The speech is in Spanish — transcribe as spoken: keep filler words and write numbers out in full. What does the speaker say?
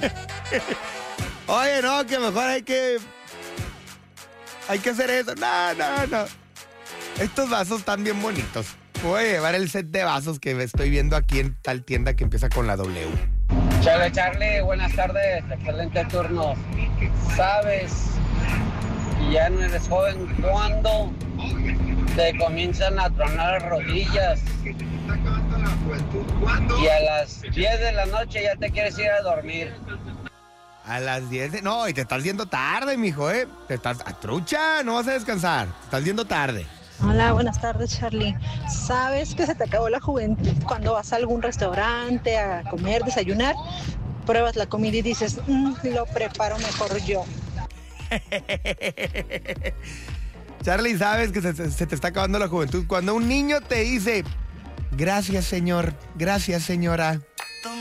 Oye, no, que mejor hay que... Hay que hacer eso. No, no, no. Estos vasos están bien bonitos. Voy a llevar el set de vasos que estoy viendo aquí en tal tienda que empieza con la W. Chale, Charlie, buenas tardes. Excelente turno. ¿Sabes que ya no eres joven cuando te comienzan a tronar las rodillas? Y a las diez de la noche ya te quieres ir a dormir. A las diez de... No, y te estás yendo tarde, mijo, ¿eh? Te estás... A trucha, no vas a descansar. Te estás yendo tarde. Hola, buenas tardes, Charlie. ¿Sabes que se te acabó la juventud cuando vas a algún restaurante a comer, desayunar? Pruebas la comida y dices, mmm, lo preparo mejor yo. Charlie, ¿sabes que se, se te está acabando la juventud? Cuando un niño te dice, gracias, señor, gracias, señora.